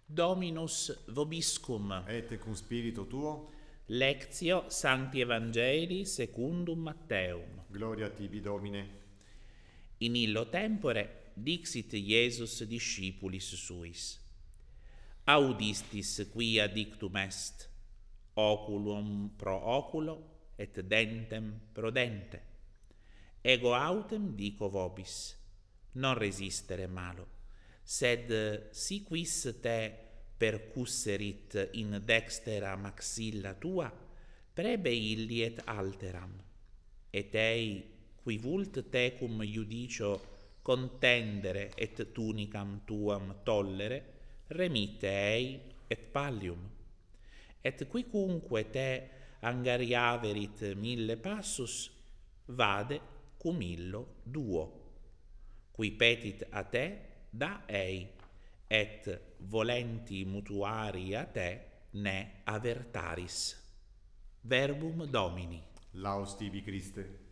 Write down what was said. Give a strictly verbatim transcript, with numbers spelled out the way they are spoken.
Dominus vobiscum. Et cum spiritu tuo, Lectio Sancti Evangelii secundum Matteum. gloria tibi Domine. In illo tempore dixit Iesus discipulis suis: Audistis quia dictum est, oculum pro oculo et dentem pro dente. Ego autem dico vobis, non resistere malo, sed si quis te percusserit in dextera maxilla tua, prebe illi et alteram, et ei qui vult tecum iudicio contendere et tunicam tuam tollere, remitte ei et pallium. Et quicunque te angariaverit mille passus, vade cum illo duo. Qui petit a te, da ei, et volenti mutuari a te, ne avertaris. Verbum Domini. Laus tibi Christe.